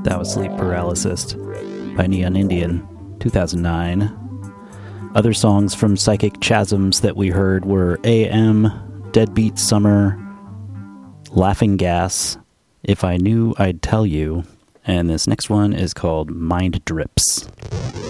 That was Sleep Paralysis by Neon Indian, 2009. Other songs from Psychic Chasms that we heard were AM, Deadbeat Summer, Laughing Gas, If I Knew I'd Tell You, and this next one is called Mind Drips.